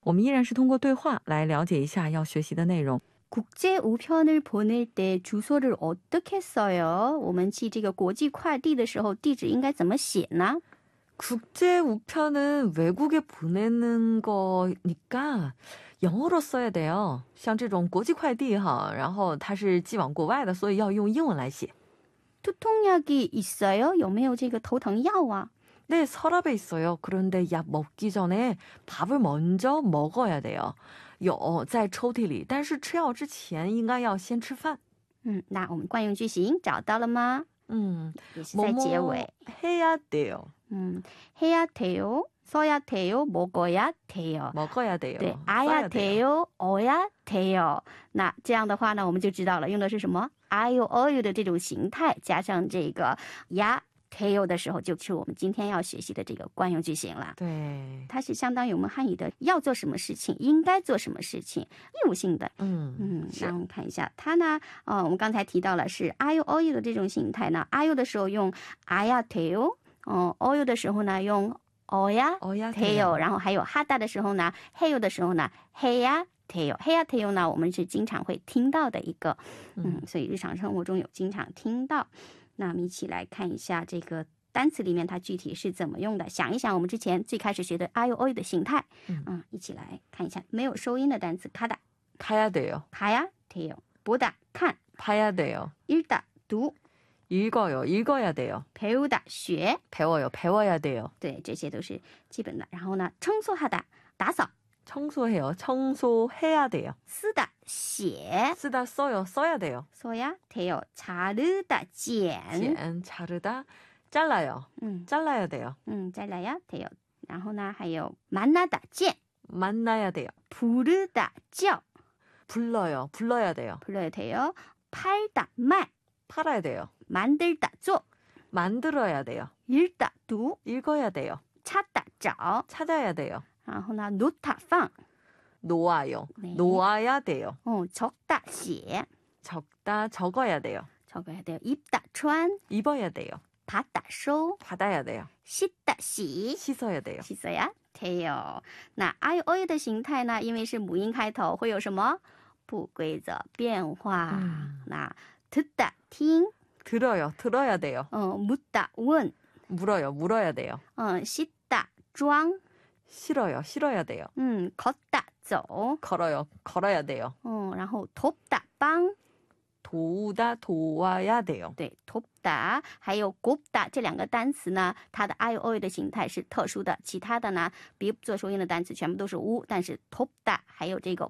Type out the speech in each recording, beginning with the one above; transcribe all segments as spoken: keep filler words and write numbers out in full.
我们依然是通过对话来了解一下要学习的内容。 국제 우편을 보낼 때 주소를 어떻게 써요? 我们寄这个国际快递的时候地址应该怎么写呢? 국제 우편은 외국에 보내는 거니까 영어로 써야 돼요. 像这种国际快递哈，然后它是寄往国外的，所以要用英文来写。 두통약이 있어요? 有没有这个头疼药啊? 네, 서랍에 있어요. 그런데 약 먹기 전에 밥을 먼저 먹어야 돼요. 有在抽屉里，但是吃药之前应该要先吃饭。 嗯，那我们惯用句型找到了吗? 음, 也是在结尾。 뭐뭐 해야 돼요. 음, 해야 돼요, 써야 돼요, 먹어야 돼요. 먹어야 돼요. 对, 아야 돼요, 어야 돼요. 那这样的话呢，我们就知道了，用的是什么 아유, 어유 的这种形态，加上这个야 돼요的时候，就是我们今天要学习的这个惯用句型了。 对， 它是相当于我们汉语的要做什么事情，应该做什么事情，义务性的。 嗯嗯，那我们看一下它呢，呃，我们刚才提到了是 아유, 어유 的这种形态呢， 아유 的时候用 아야 돼요， 嗯 어유 的时候呢用 어야 어야 돼요， 然后还有하다的时候呢 해요 的时候呢 해야 돼요， 해야 돼요呢我们是经常会听到的一个，嗯，所以日常生活中有经常听到。那我们一起来看一下这个单词里面它具体是怎么用的，想一想我们之前最开始学的 아유, 어유 的形态。 嗯， 嗯，一起来看一下没有收音的单词 가다 가야 돼요. 봐야 돼요, 보다 看 봐야 돼요. 읽다 读 읽어요. 읽어야 돼요. 배우다 学 배워요. 배워야 돼요. 对，这些都是基本的。然后呢 청소하다 打扫 청소해요. 청소해야 돼요. 쓰다 写 쓰다 써요. 써야 돼요. 써야 돼요. 자르다 剪剪 자르다 잘라요. 嗯 잘라야 돼요. 嗯 잘라야 돼요. 然后呢还有 만나다 见 만나야 돼요. 부르다 叫 불러요. 불러야 돼요. 불러야 돼요. 팔다 卖 팔아야 돼요. 만들다 做 만들어야 돼요. 읽다 读 읽어야 돼요. 찾다 找 찾아야 돼요. 然后呢 놓다 放 놓아요. 네. 놓아야 돼요. 어, 적다 写 적다 적어야 돼요. 적어야 돼요. 입다 穿 입어야 돼요. 받다 收 받아야 돼요. 씻다 洗 씻어야 돼요. 씻어야 돼요. 那 아유, 어유的形态呢，因为是母音开头，会有什么不规则变化？ 음. 那 듣다 听， 들어요. 들어야 돼요. 어, 묻다 问， 물어요. 물어야 돼요. 어, 씻다 装， 싫어요. 싫어야 돼요. 嗯，걷다 走， 걸어요. 걸어야 돼요. 嗯，然后 돕다 帮， 도우다 도와야 돼요. 对 돕다 还有 곱다 这两个单词呢，它的 아유, 어유的形态是特殊的，其他的呢，别做收音的单词全部都是 우， 但是 돕다 还有这个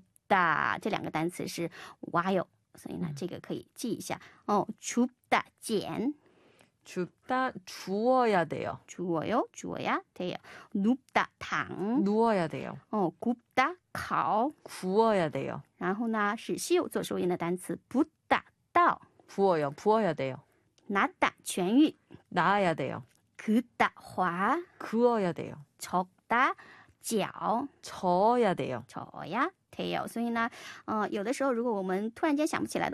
곱다 这两个单词是 와요， 所以呢，这个可以记一下哦。줍다 捡 줍다 주워야 돼요. 주워요, 주워야 돼요. 눕다 躺 누워야 돼요. 어, 굽다 烤 구워야 돼요. 然后呢是西有做收音的单词 붓다 倒 부어요. 부어야 돼요. 낫다 痊愈 나아야 돼요. 긋다 滑 그어야 돼요. 적다 搅 저어야 돼요. 저야 돼요. 所以呢，呃，有的时候如果我们突然间想不起来的